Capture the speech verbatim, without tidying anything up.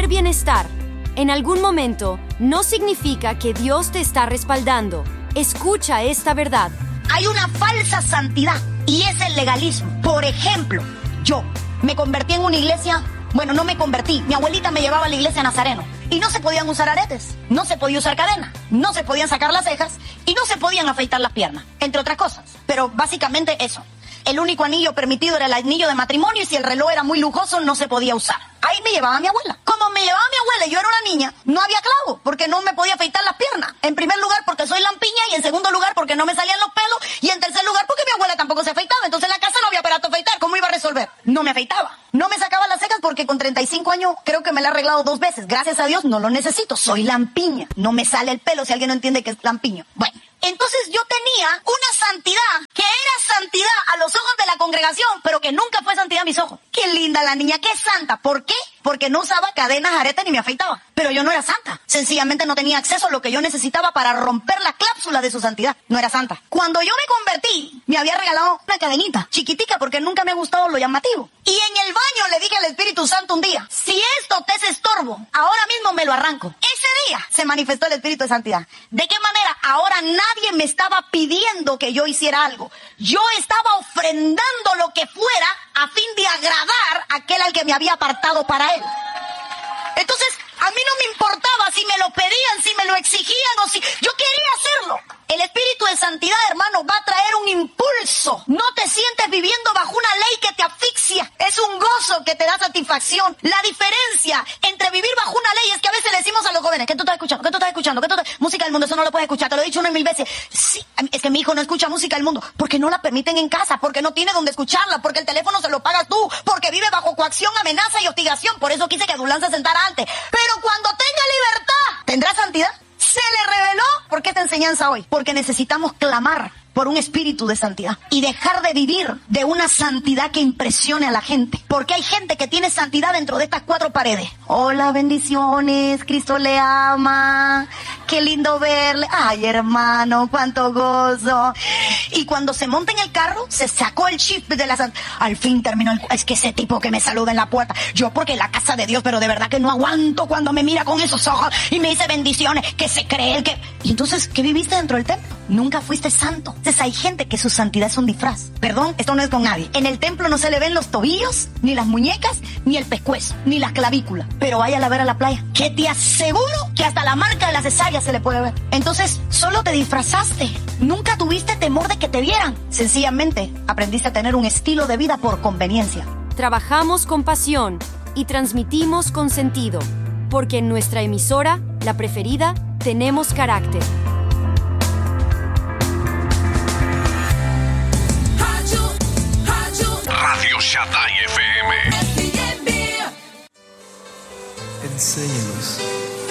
tener bienestar en algún momento no significa que Dios te está respaldando. Escucha esta verdad. Hay una falsa santidad y es el legalismo. Por ejemplo, yo me convertí en una iglesia. Bueno, no me convertí. Mi abuelita me llevaba a la iglesia Nazareno. Y no se podían usar aretes, no se podía usar cadena, no se podían sacar las cejas y no se podían afeitar las piernas, entre otras cosas. Pero básicamente eso. El único anillo permitido era el anillo de matrimonio y si el reloj era muy lujoso no se podía usar. Ahí me llevaba mi abuela. Como me llevaba mi abuela y yo era una niña, no había clavo porque no me podía afeitar las piernas. En primer lugar porque soy lampiña y en segundo lugar porque no me salían los pelos y en tercer lugar porque mi abuela tampoco se afeitaba. Entonces en la casa no había aparato afeitar. ¿Cómo iba a resolver? No me afeitaba. No me sacaba las cejas porque con treinta y cinco años creo que me la he arreglado dos veces. Gracias a Dios no lo necesito. Soy lampiña. No me sale el pelo si alguien no entiende que es lampiño. Bueno. Entonces yo tenía una santidad que era santidad a los ojos de la congregación, pero que nunca fue santidad a mis ojos. Qué linda la niña, qué santa. ¿Por qué? Porque no usaba cadenas, aretes ni me afeitaba. Pero yo no era santa. Sencillamente no tenía acceso a lo que yo necesitaba para romper la cláusula de su santidad. No era santa. Cuando yo me convertí, me había regalado una cadenita chiquitica porque nunca me ha gustado lo llamativo. Y en el baño le dije al Espíritu Santo un día, si esto te es estorbo, ahora mismo me lo arranco. Ese día se manifestó el Espíritu de Santidad. ¿De qué manera? Ahora nadie me estaba pidiendo que yo hiciera algo. Yo estaba ofrendando lo que fuera a fin de agradar a aquel al que me había apartado para él. Entonces, a mí no me importaba si me lo pedían, si me lo exigían o si... Yo quería hacerlo. El Espíritu de Santidad, hermano, va a traer un impulso. No te sientes viviendo bajo una ley que te asfixia. Es un gozo que te da satisfacción. La diferencia entre vivir bajo una ley es que a veces le decimos a los jóvenes, ¿qué tú estás escuchando? ¿Qué tú estás escuchando? ¿Qué tú estás... Música del mundo, eso no lo puedes escuchar. Te lo he dicho una y mil veces. Sí, es que mi hijo no escucha música del mundo. Porque no la permiten en casa, porque no tiene donde escucharla, porque el teléfono se lo pagas tú, porque vive bajo coacción, amenaza y hostigación. Por eso quise que Adulán se sentara antes. Pero cuando tenga libertad, ¿tendrá santidad? Se le reveló. ¿Por qué esta enseñanza hoy? Porque necesitamos clamar por un espíritu de santidad y dejar de vivir de una santidad que impresione a la gente. Porque hay gente que tiene santidad dentro de estas cuatro paredes. Hola, bendiciones, Cristo le ama, qué lindo verle. Ay, hermano, cuánto gozo. Y cuando se monta en el carro, se sacó el chip de la santidad. Al fin terminó el... Es que ese tipo que me saluda en la puerta, yo porque la casa de Dios, pero de verdad que no aguanto cuando me mira con esos ojos y me dice bendiciones, que se cree el que... Y entonces, ¿qué viviste dentro del templo? Nunca fuiste santo. Entonces hay gente que su santidad es un disfraz. Perdón, esto no es con nadie. En el templo no se le ven los tobillos, ni las muñecas, ni el pescuezo, ni las clavículas. Pero vaya a ver a la playa, que te aseguro que hasta la marca de la cesárea se le puede ver. Entonces, solo te disfrazaste. Nunca tuviste temor de que te vieran. Sencillamente, aprendiste a tener un estilo de vida por conveniencia. Trabajamos con pasión y transmitimos con sentido. Porque en nuestra emisora, la preferida, tenemos carácter. Radio Shaddai F M. Enséñanos